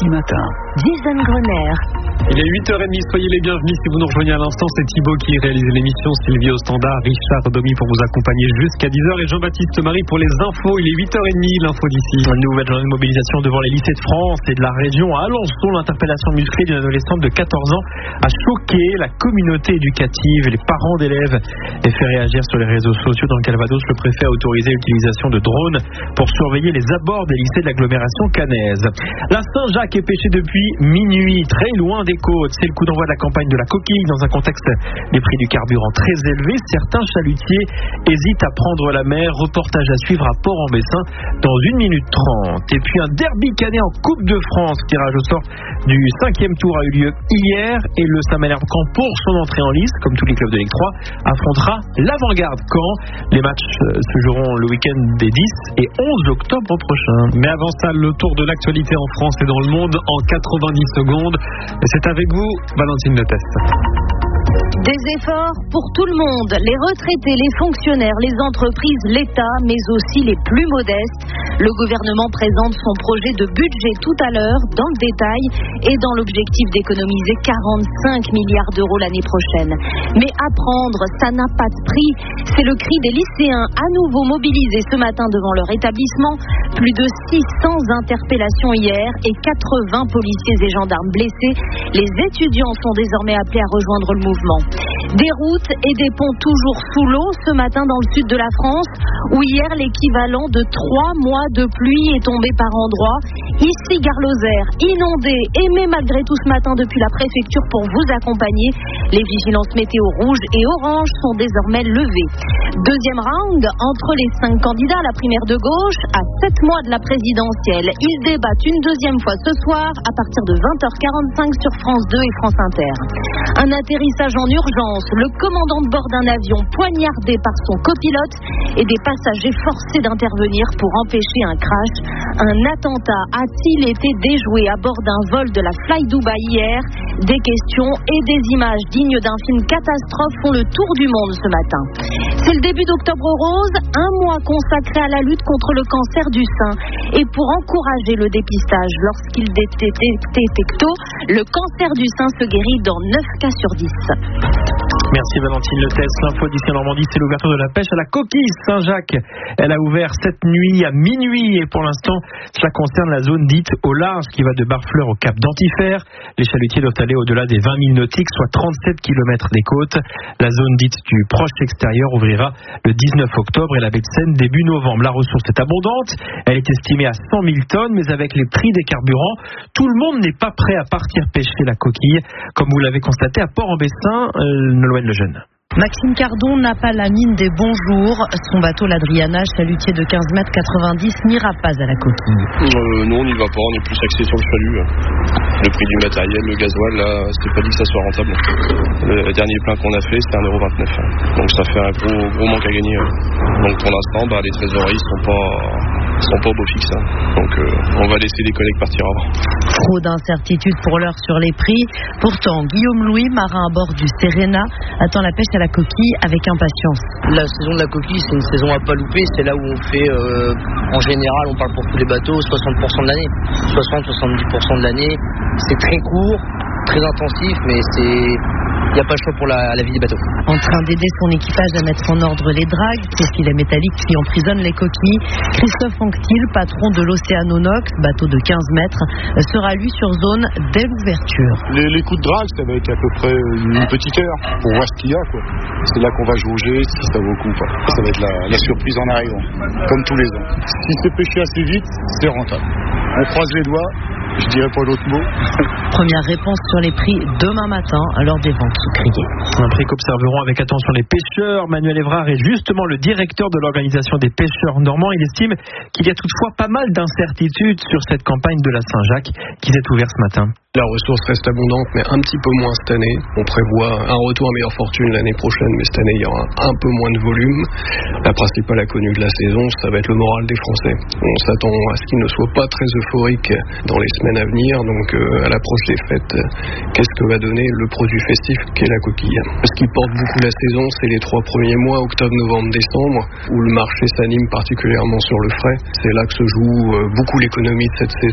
Midi Matin. Jason Grenier. Il est 8h30, soyez les bienvenus si vous nous rejoignez à l'instant. C'est Thibaut qui réalise l'émission, Sylvie au standard, Richard Domi pour vous accompagner jusqu'à 10h et Jean-Baptiste Marie pour les infos. Il est 8h30, l'info d'ici. Une nouvelle journée de mobilisation devant les lycées de France et de la région. À Alençon, l'interpellation musclée d'une adolescente de 14 ans a choqué la communauté éducative et les parents d'élèves et fait réagir sur les réseaux sociaux. Dans le Calvados, le préfet a autorisé l'utilisation de drones pour surveiller les abords des lycées de l'agglomération caennaise. La Saint-Jacques est pêchée depuis minuit, très loin des côtes. C'est le coup d'envoi de la campagne de la coquille dans un contexte des prix du carburant très élevés. Certains chalutiers hésitent à prendre la mer. Reportage à suivre à Port-en-Bessin dans 1 minute 30. Et puis un derby canet en Coupe de France. Tirage au sort du 5e tour a eu lieu hier et le Saint-Malherbe-Caen, pour son entrée en lice, comme tous les clubs de Ligue 3, affrontera l'Avant-Garde Caen. Les matchs se joueront le week-end des 10 et 11 octobre prochain. Mais avant ça, le tour de l'actualité en France et dans le monde en 90 secondes. C'est avec vous, Valentine Leteste. Des efforts pour tout le monde, les retraités, les fonctionnaires, les entreprises, l'État, mais aussi les plus modestes. Le gouvernement présente son projet de budget tout à l'heure, dans le détail, et dans l'objectif d'économiser 45 milliards d'euros l'année prochaine. Mais apprendre, ça n'a pas de prix. C'est le cri des lycéens à nouveau mobilisés ce matin devant leur établissement. Plus de 600 interpellations hier et 80 policiers et gendarmes blessés. Les étudiants sont désormais appelés à rejoindre le mouvement. Des routes et des ponts toujours sous l'eau ce matin dans le sud de la France, où hier l'équivalent de 3 mois de pluie est tombé par endroits. Ici, Gare Lozère, inondée, mais malgré tout ce matin depuis la préfecture pour vous accompagner. Les vigilances météo rouges et oranges sont désormais levées. Deuxième round, entre les 5 candidats à la primaire de gauche, à 7 mois de la présidentielle. Ils débattent une deuxième fois ce soir à partir de 20h45 sur France 2 et France Inter. Un atterrissage en urgence, le commandant de bord d'un avion poignardé par son copilote et des passagers forcés d'intervenir pour empêcher un crash. Un attentat a-t-il été déjoué à bord d'un vol de la Fly Dubai hier? Des questions et des images dignes d'un film catastrophe font le tour du monde ce matin. C'est le début d'Octobre Rose, un mois consacré à la lutte contre le cancer du sein. Et pour encourager le dépistage lorsqu'il est détecté tôt, le cancer du sein se guérit dans 9 cas sur 10. Merci Valentine Leteste. L'info d'ici en Normandie, c'est l'ouverture de la pêche à la coquille Saint-Jacques. Elle a ouvert cette nuit à minuit et pour l'instant, cela concerne la zone dite au large qui va de Barfleur au cap d'Antifère. Les chalutiers doivent aller au-delà des 20 000 nautiques, soit 37 km des côtes. La zone dite du proche extérieur ouvrira le 19 octobre et la baie de Seine début novembre. La ressource est abondante. Elle est estimée à 100 000 tonnes, mais avec les prix des carburants, tout le monde n'est pas prêt à partir pêcher la coquille, comme vous l'avez constaté à Port-en-Bessin, Nolwenn Lejeune. Maxime Cardon n'a pas la mine des bons jours. Son bateau, l'Adriana, chalutier de 15 mètres 90, n'ira pas à la coquille. Non, on n'y va pas, on est plus axé sur le chalut. Le prix du matériel, le gasoil, là, c'est pas dit que ça soit rentable. Le dernier plein qu'on a fait, c'était 1,29 €. Donc ça fait un gros manque à gagner. Donc pour l'instant, les trésoreries sont pas au beau fixe. Donc on va laisser les collègues partir avant. Trop d'incertitudes pour l'heure sur les prix. Pourtant, Guillaume Louis, marin à bord du Serena, attend la pêche à la coquille avec impatience. La saison de la coquille, c'est une saison à pas louper. C'est là où on fait, en général, on parle pour tous les bateaux, 60% de l'année. 60-70% de l'année. C'est très court, très intensif, mais il n'y a pas le choix pour la vie des bateaux. En train d'aider son équipage à mettre en ordre les dragues, ces filets métalliques qui emprisonnent les coquilles, Christophe Anctil, patron de l'Océanonox, bateau de 15 mètres, sera lui sur zone dès l'ouverture. Les coups de drague, ça va être à peu près une petite heure pour voir ce qu'il y a, quoi. C'est là qu'on va jauger si ça vaut le coup ou pas. Ça va être la surprise en arrivant, comme tous les ans. Si c'est pêché assez vite, c'est rentable. On croise les doigts. Je dirais pas l'autre mot. Première réponse sur les prix demain matin lors des ventes sous crier. Un prix qu'observeront avec attention les pêcheurs. Manuel Évrard est justement le directeur de l'organisation des pêcheurs normands. Il estime qu'il y a toutefois pas mal d'incertitudes sur cette campagne de la Saint-Jacques qui s'est ouverte ce matin. La ressource reste abondante, mais un petit peu moins cette année. On prévoit un retour à meilleure fortune l'année prochaine, mais cette année, il y aura un peu moins de volume. La principale inconnue de la saison, ça va être le moral des Français. On s'attend à ce qu'ils ne soient pas très euphoriques dans les semaines à venir, donc à l'approche des fêtes, qu'est-ce que va donner le produit festif qu'est la coquille? Ce qui porte beaucoup la saison, c'est les 3 premiers mois, octobre, novembre, décembre, où le marché s'anime particulièrement sur le frais. C'est là que se joue beaucoup l'économie de cette saison.